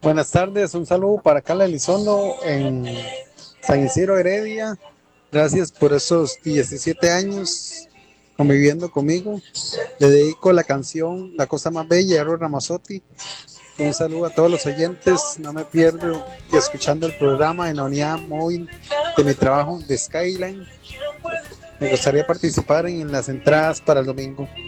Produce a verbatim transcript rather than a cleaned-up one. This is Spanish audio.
Buenas tardes, un saludo para Carla Elizondo en San Isidro Heredia. Gracias por esos diecisiete años conviviendo conmigo. Le dedico la canción La cosa más bella de Eros Ramazzotti. Un saludo a todos los oyentes. No me pierdo escuchando el programa en la unidad móvil de mi trabajo de Skyline. Me gustaría participar en las entradas para el domingo.